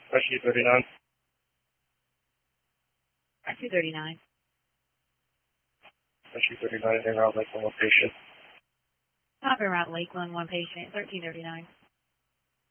SU-39. SU-39. SU-39 en route Lakeland, one patient. Copy route Lakeland, one patient, 1339.